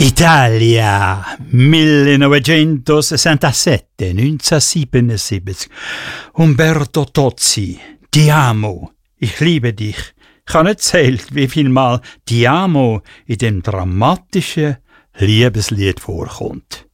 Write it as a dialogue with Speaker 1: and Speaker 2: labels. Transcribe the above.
Speaker 1: Italia, 1967, 1977. Umberto Tozzi, Ti amo, ich liebe dich. Ich habe nicht gezählt, wie viel Mal Ti amo in dem dramatischen Liebeslied vorkommt.